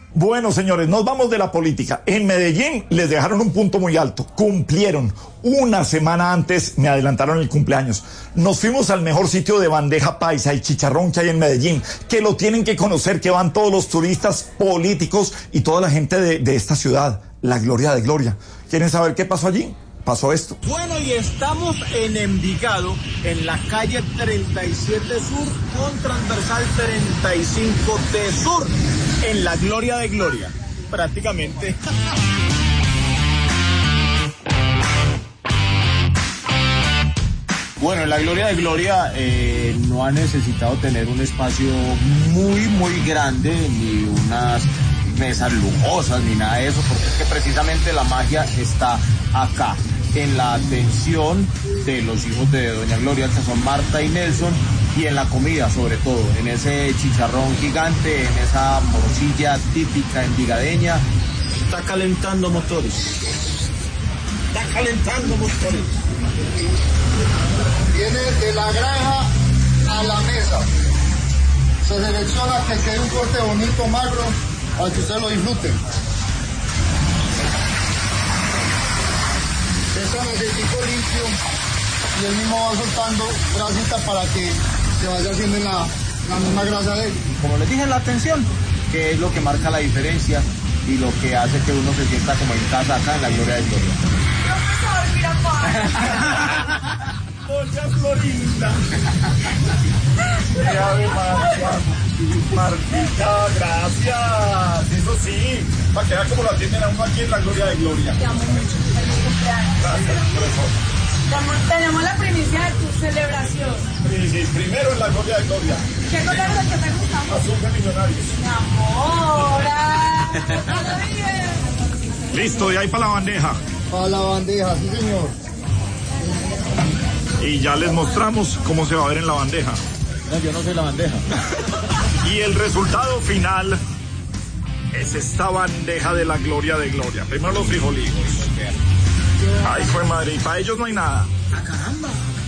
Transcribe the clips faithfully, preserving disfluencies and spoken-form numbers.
Bueno, señores, nos vamos de la política. En Medellín les dejaron un punto muy alto. Cumplieron. Una semana antes me adelantaron el cumpleaños. Nos fuimos al mejor sitio de bandeja paisa, el chicharrón que hay en Medellín, que lo tienen que conocer, que van todos los turistas, políticos y toda la gente de, de esta ciudad. La Gloria de Gloria. ¿Quieren saber qué pasó allí? Pasó esto. Bueno, y estamos en Envigado, en la calle treinta y siete Sur, con transversal treinta y cinco T Sur, en la Gloria de Gloria, prácticamente. Bueno, en la Gloria de Gloria eh, no ha necesitado tener un espacio muy, muy grande, ni unas mesas lujosas, ni nada de eso, porque es que precisamente la magia está acá, en la atención de los hijos de doña Gloria, que son Marta y Nelson, y en la comida sobre todo, en ese chicharrón gigante, en esa morcilla típica envigadeña. Está calentando motores. Está calentando motores. Viene de la granja a la mesa. Se selecciona que quede un corte bonito, magro, para que ustedes lo disfruten. Esta necesito limpio y él mismo va soltando grasita para que se vaya haciendo en la, la misma grasa de él. Como les dije, la atención, que es lo que marca la diferencia y lo que hace que uno se sienta como en casa acá en la Gloria de Gloria. Doña Florinda. Martita, gracias. Eso sí, para que vea cómo lo atienden a uno aquí en la Gloria de Gloria. Te amo mucho. Feliz cumpleaños. Gracias, por eso. Tenemos la primicia de tu celebración. Sí, sí, primero en la Gloria de Gloria. ¿Qué cosa es lo que te gusta? Azul de Millonarios. Mi amor. Listo, de ahí para la bandeja. Para la bandeja, sí señor. Y ya les mostramos cómo se va a ver en la bandeja. No, yo no soy la bandeja. Y el resultado final es esta bandeja de la Gloria de Gloria. Primero los frijolitos. Ay, fue madre, y para ellos no hay nada. ¡Ah, caramba!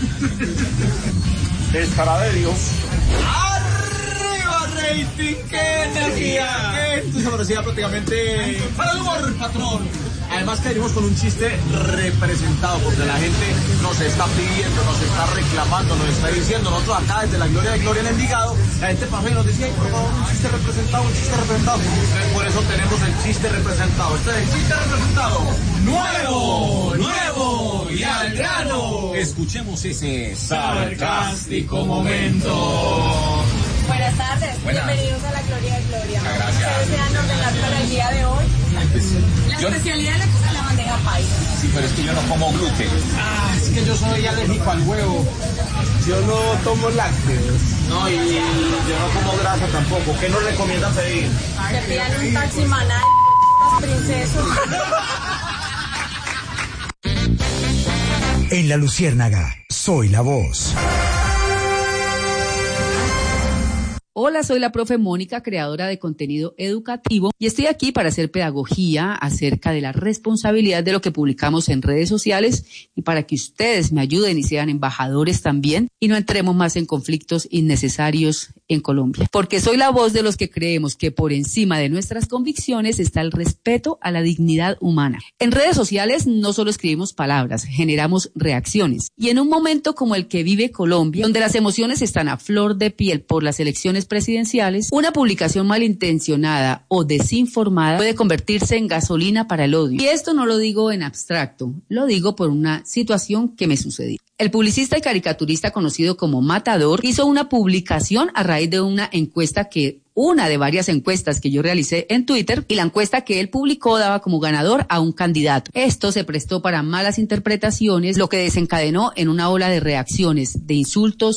Estará de Dios. ¡Arriba, rating! ¡Qué energía! ¡Qué sabrosidad prácticamente! ¡Para el humor, patrón! Además que venimos con un chiste representado, porque la gente nos está pidiendo, nos está reclamando, nos está diciendo, nosotros acá desde la Gloria de Gloria en Envigado, la gente pasó y nos decía, ay, por favor, un chiste representado, un chiste representado. Por eso tenemos el chiste representado. Este es el chiste representado. ¡Nuevo! ¡Nuevo! ¡Y al grano! Escuchemos ese sarcástico momento. Buenas tardes, Buenas. Bienvenidos a la Gloria de Gloria. Gracias. ¿Ustedes desean ordenar para el día de hoy? La Yo- especialidad de la casa es la bandeja paisa. Sí, pero es que yo no como gluten. Ah, es que yo soy alérgico al huevo. Yo no tomo lácteos. No, y yo no como grasa tampoco. ¿Qué nos recomienda pedir? Se pidan un taxi manal, princesos. En La Luciérnaga, soy la voz. Hola, soy la profe Mónica, creadora de contenido educativo, y estoy aquí para hacer pedagogía acerca de la responsabilidad de lo que publicamos en redes sociales y para que ustedes me ayuden y sean embajadores también y no entremos más en conflictos innecesarios en Colombia. Porque soy la voz de los que creemos que por encima de nuestras convicciones está el respeto a la dignidad humana. En redes sociales no solo escribimos palabras, generamos reacciones. Y en un momento como el que vive Colombia, donde las emociones están a flor de piel por las elecciones presidenciales, una publicación malintencionada o desinformada puede convertirse en gasolina para el odio. Y esto no lo digo en abstracto, lo digo por una situación que me sucedió. El publicista y caricaturista conocido como Matador hizo una publicación a raíz de una encuesta que una de varias encuestas que yo realicé en Twitter, y la encuesta que él publicó daba como ganador a un candidato. Esto se prestó para malas interpretaciones, lo que desencadenó en una ola de reacciones, de insultos,